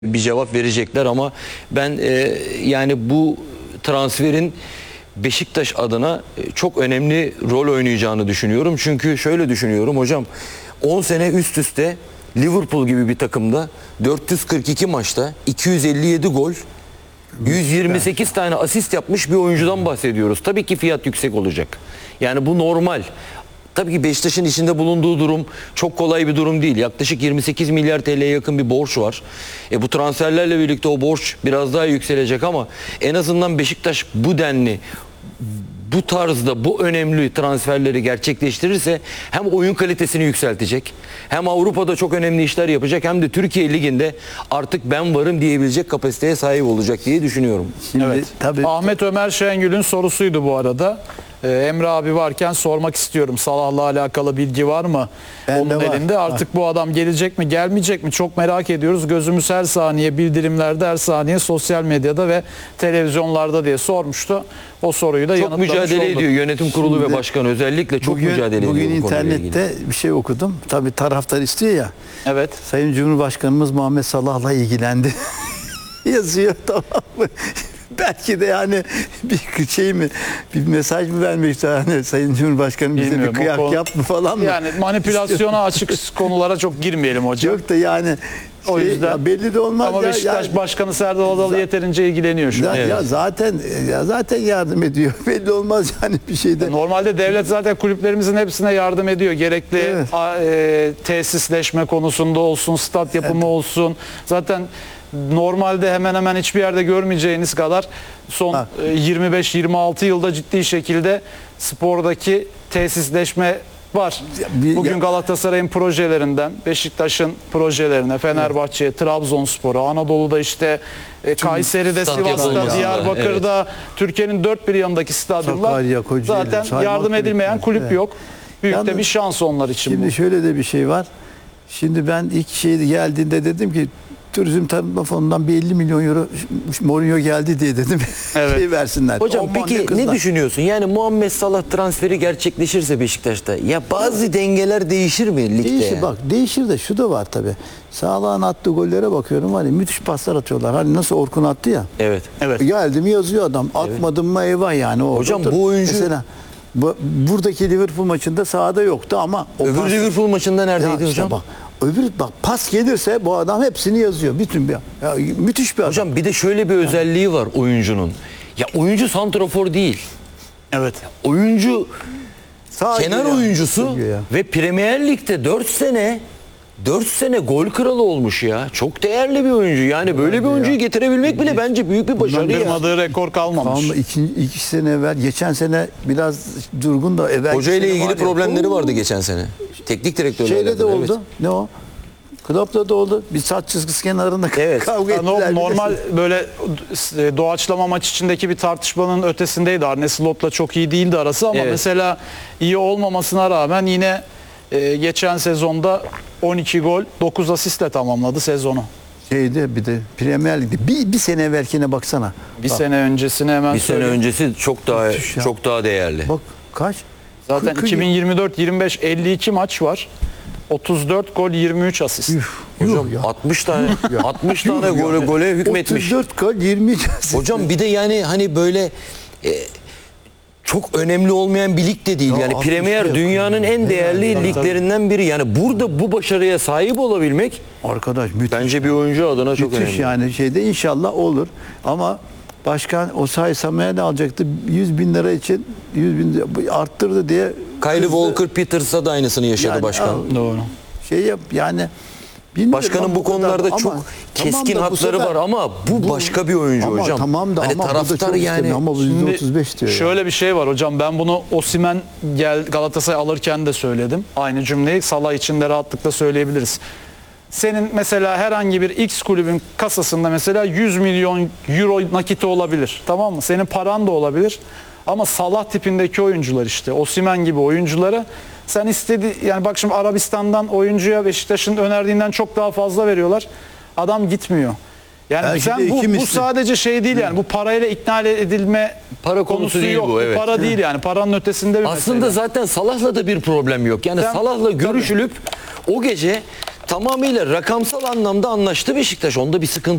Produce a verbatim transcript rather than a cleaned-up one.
bir cevap verecekler ama ben e, yani bu transferin Beşiktaş adına çok önemli rol oynayacağını düşünüyorum. Çünkü şöyle düşünüyorum hocam, on sene üst üste Liverpool gibi bir takımda dört yüz kırk iki maçta iki yüz elli yedi gol, yüz yirmi sekiz tane asist yapmış bir oyuncudan bahsediyoruz. Tabii ki fiyat yüksek olacak. Yani bu normal. Tabii ki Beşiktaş'ın içinde bulunduğu durum çok kolay bir durum değil. Yaklaşık yirmi sekiz milyar T L'ye yakın bir borç var. E bu transferlerle birlikte o borç biraz daha yükselecek ama en azından Beşiktaş bu denli, bu tarzda bu önemli transferleri gerçekleştirirse hem oyun kalitesini yükseltecek, hem Avrupa'da çok önemli işler yapacak, hem de Türkiye Ligi'nde artık ben varım diyebilecek kapasiteye sahip olacak diye düşünüyorum. Şimdi, evet. Tabii, Ahmet Ömer Şengül'ün sorusuydu bu arada. Ee, Emre abi varken sormak istiyorum. Salah'la alakalı bilgi var mı? Bende Onun var. elinde. Artık Var. bu adam gelecek mi, gelmeyecek mi? Çok merak ediyoruz. Gözümüz her saniye bildirimlerde, her saniye sosyal medyada ve televizyonlarda diye sormuştu. O soruyu da Çok yanıtlamış mücadele olduk. ediyor yönetim kurulu Şimdi ve başkan, özellikle çok bugün, mücadele bugün ediyor bu konuyla ilgili. internette bir şey okudum. Tabii taraftar istiyor ya. Evet. Sayın Cumhurbaşkanımız Muhammed Salah'la ilgilendi. Yazıyor, tamam mı? Belki de yani bir şey mi, bir mesaj mı vermek istiyor hani Sayın Cumhurbaşkanım bize Bilmiyorum, bir o kıyak konu- yap mı falan mı? Yani manipülasyona açık konulara çok girmeyelim hocam. Yok da yani O şey, yüzden- ya belli de olmaz Ama ya. Beşiktaş yani- Başkanı Serdal Adalı yeterince ilgileniyor şu an. Ya, ya zaten ya zaten yardım ediyor. Belli olmaz yani bir şeyde. Normalde devlet zaten kulüplerimizin hepsine yardım ediyor. Gerekli Evet. a, e, tesisleşme konusunda olsun, stat yapımı olsun. Zaten normalde hemen hemen hiçbir yerde görmeyeceğiniz kadar son Ha. e, yirmi beş yirmi altı yılda ciddi şekilde spordaki tesisleşme var. bir- Bugün ya- Galatasaray'ın projelerinden Beşiktaş'ın projelerine, Fenerbahçe'ye, Trabzonspor'a, Anadolu'da işte e, Kayseri'de, stat Sivas'ta, yapılması. Diyarbakır'da, Türkiye'nin dört bir yanındaki stadyumlar Sakarya, Kocaeli, zaten saymak yardım edilmeyen gerekmez. kulüp Evet. yok. Büyük de Yalnız bir şans onlar için Şimdi bu. şöyle de bir şey var. Şimdi ben ilk şey geldiğinde dedim ki Turizm Tanıtma Fonu'ndan bir elli milyon euro Mourinho geldi diye dedim. Evet. Şey versinler. Hocam Aman peki ne kızlar. düşünüyorsun? Yani Muhammed Salah transferi gerçekleşirse Beşiktaş'ta ya bazı dengeler değişir mi ligde? Değişir yani? bak, değişir de şu da var tabii. Salah'ın attığı gollere bakıyorum, hani müthiş paslar atıyorlar. Hani nasıl Orkun attı ya. Evet. Evet. Geldi mi yazıyor adam. Atmadım mı eyvah yani. O Hocam otur. bu oyuncu- Mesela bu, buradaki Liverpool maçında sahada yoktu ama o Öbür pas- Liverpool maçında Ya neredeydi işte hocam? bak, öbür bak pas gelirse bu adam hepsini yazıyor. Bütün bir ya, müthiş bir adam. Hocam bir de şöyle bir özelliği var oyuncunun. Ya oyuncu santrafor değil. Evet. Oyuncu Sağ kenar ya. oyuncusu Çok iyi ya. ve Premier Lig'de dört sene dört sene gol kralı olmuş ya. Çok değerli bir oyuncu. Yani böyle bir oyuncuyu getirebilmek bile bence büyük bir başarı ya. Kırmadığı rekor kalmamış. Ama iki, iki sene evvel, geçen sene biraz durgun da evvel. Hoca ile ilgili problemleri vardı geçen sene. Teknik direktörle Şeyle de alakalı, oldu. evet. Ne o? Klopp'la da oldu. Bir saç çizgisi kenarında Evet. kavga Yani ettiler. o normal böyle e, doğaçlama maç içindeki bir tartışmanın ötesindeydi. Arne Slot'la çok iyi değildi arası ama Evet. mesela iyi olmamasına rağmen yine e, geçen sezonda on iki gol dokuz asistle tamamladı sezonu. Şeyde bir de Premier Lig'de bir, bir sene evvelkine baksana. Bir Bak, sene öncesine hemen Bir sene söyleyeyim. öncesi çok daha Müthiş ya. çok daha değerli. Bak kaç? Zaten Kırk- iki bin yirmi dört yirmi beş elli iki maç var. otuz dört gol yirmi üç asist. Üf, Hocam yuh ya. altmış tane altmış tane gole gole hükmetmiş. otuz dört gol yirmi asist. Hocam bir de yani hani böyle e, çok önemli olmayan bir lig de değil. Ya Yani altmış Premier yok. dünyanın en değerli Tabii, liglerinden biri. Yani burada bu başarıya sahip olabilmek Arkadaş müthiş. bence bir oyuncu adına çok müthiş önemli. yani şeyde inşallah olur. Ama başkan Osayi Samuel'i alacaktı. yüz bin lira için yüz bin lira arttırdı diye. Kyle kızdı. Walker Peters'a da aynısını yaşadı Yani, başkan. al- Doğru. Şey yap yani. bilmiyorum Başkanın ama bu kadar- konularda ama- çok tamam keskin da bu hatları sefer- var ama bu, başka bir oyuncu ama hocam. Tamam da hani ama bu da taraftar çok yani istemiyor. Ama bu yüzde otuz beş diyor. Şöyle yani. bir şey var hocam, ben bunu Osimhen gel Galatasaray alırken de söyledim. Aynı cümleyi Salah için de rahatlıkla söyleyebiliriz. Senin mesela herhangi bir X kulübün kasasında mesela yüz milyon euro nakiti olabilir. Tamam mı? Senin paran da olabilir. Ama Salah tipindeki oyuncular işte Osimhen gibi oyunculara sen istedi yani bak şimdi Arabistan'dan oyuncuya Beşiktaş'ın önerdiğinden çok daha fazla veriyorlar. Adam gitmiyor. Yani Belki de sen bu, iki bu misli. sadece şey değil yani bu parayla ikna edilme Para konusu değil yok. bu, evet. Para değil yani paranın ötesinde bir aslında mesele. zaten Salah'la da bir problem yok. Yani Sen- Salah'la görüşülüp o gece tamamıyla rakamsal anlamda anlaştı Beşiktaş. Onda bir sıkıntı